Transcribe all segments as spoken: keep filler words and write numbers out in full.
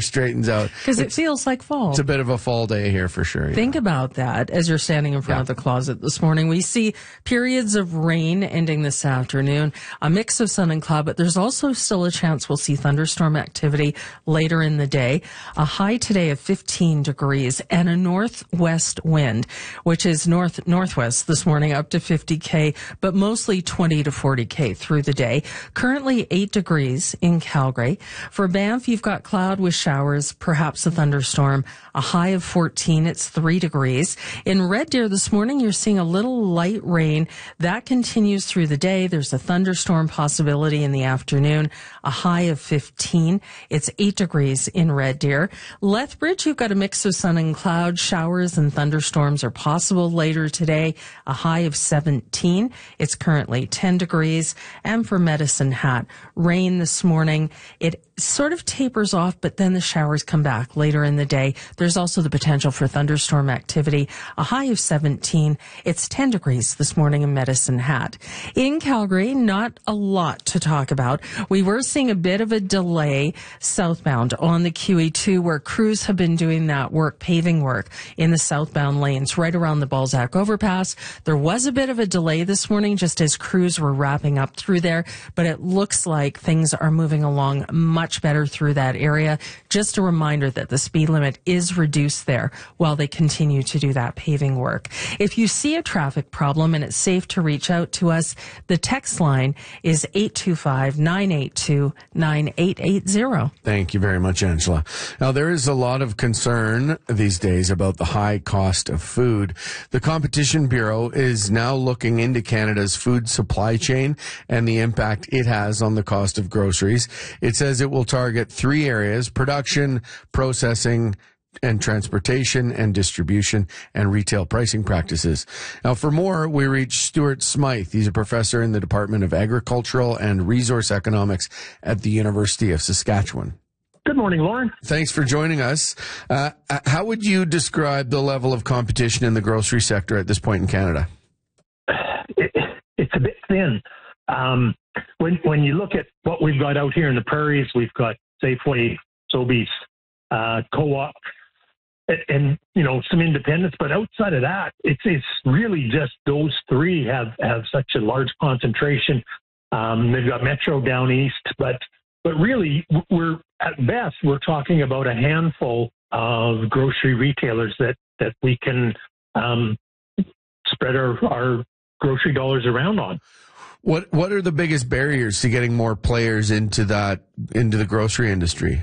straightens out. Because it feels like fall. It's a bit of a fall day here for sure. Think yeah. about that as you're standing in front Yeah. of the closet this morning. We see periods of rain ending this afternoon, a mix of sun and cloud, but there's also still a chance we'll see thunderstorm activity later in the day. A high today of fifteen degrees and a northwest wind, which is north northwest this morning up to fifty K, but mostly twenty to forty K through the day. Currently eight degrees in Calgary. For Banff, you've got cloud with showers, perhaps a thunderstorm, a high of fourteen. It's three degrees. In Red Deer this morning, you're seeing a little light rain. That continues through the day. There's a thunderstorm possibility in the afternoon, a high of fifteen. It's eight degrees in Red Deer. Lethbridge, you've got a mix of sun and cloud. Showers and thunderstorms are possible later today, a high of seventeen. It's currently ten degrees. And for Medicine Hat, rain this morning. It sort of tapers off, but then the showers come back later in the day. There's also the potential for thunderstorm activity, a high of seventeen. It's ten degrees this morning in Medicine Hat. In Calgary, not a lot to talk about. We were seeing a bit of a delay southbound on the Q E two where crews have been doing that work, paving work in the southbound lanes right around the Balzac overpass. There was a bit of a delay this morning just as crews were wrapping up through there, but it looks like things are moving along much better through that area. Just a reminder that the speed limit is reduced there while they continue to do that paving work. If you see a traffic problem and it's safe to reach out to us, the text line is eight two five, nine eight two, nine eight eight zero. Thank you very much, Angela. Now, there is a lot of concern these days about the high cost of food. The Competition Bureau is now looking into Canada's food supply chain and the impact it has on the cost of groceries. It says it will target three areas: production, processing, and transportation and distribution and retail pricing practices. Now, for more, we reach Stuart Smythe. He's a professor in the Department of Agricultural and Resource Economics at the University of Saskatchewan. Good morning, Lauren. Thanks for joining us. Uh, how would you describe the level of competition in the grocery sector at this point in Canada? It, it's a bit thin. Um, when when you look at what we've got out here in the prairies, we've got Safeway, Sobeys, uh, Co-op, and, and you know some independents. But outside of that, it's it's really just those three have have such a large concentration. Um, they've got Metro down east, but but really we're at best we're talking about a handful of grocery retailers that that we can um, spread our, our grocery dollars around on. What what are the biggest barriers to getting more players into that into the grocery industry?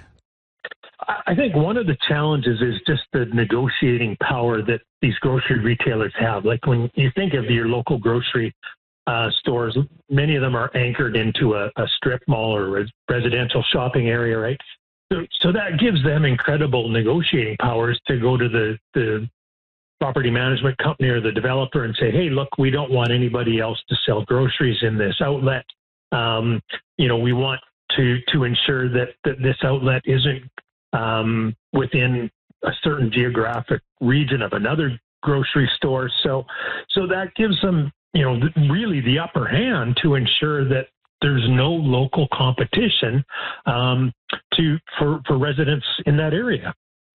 I think one of the challenges is just the negotiating power that these grocery retailers have. Like when you think of your local grocery uh, stores, many of them are anchored into a, a strip mall or a residential shopping area, right? So, so that gives them incredible negotiating powers to go to the, the property management company or the developer and say, hey, look, we don't want anybody else to sell groceries in this outlet. Um, you know, we want to to ensure that, that this outlet isn't um, within a certain geographic region of another grocery store. So, so that gives them, you know, really the upper hand to ensure that there's no local competition um, to for, for residents in that area.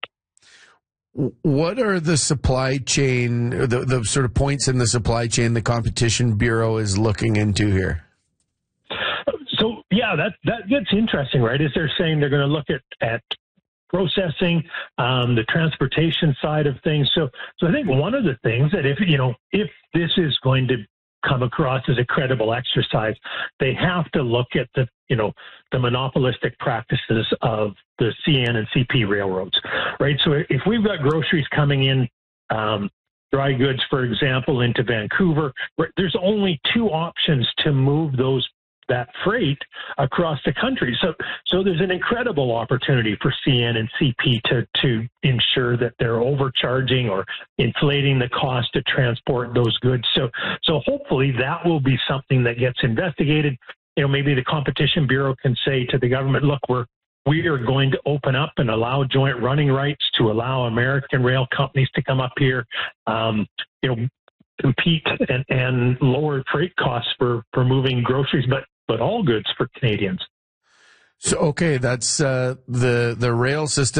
What are the supply chain, the, the sort of points in the supply chain the Competition Bureau is looking into here? So, yeah, that, that gets interesting, right? Is they're saying they're going to look at, at processing, um, the transportation side of things. So, so I think one of the things that if, you know, if this is going to come across as a credible exercise, they have to look at the, you know, the monopolistic practices of the C N and C P railroads, right? So if we've got groceries coming in, um, dry goods, for example, into Vancouver, there's only two options to move those that freight across the country. So, so there's an incredible opportunity for C N and C P to to ensure that they're overcharging or inflating the cost to transport those goods. So, so hopefully that will be something that gets investigated. You know, maybe the Competition Bureau can say to the government, look, we're we are going to open up and allow joint running rights to allow American rail companies to come up here, um, you know, compete and, and lower freight costs for, for moving groceries, but, but all goods for Canadians. So, okay, that's uh, the, the rail system.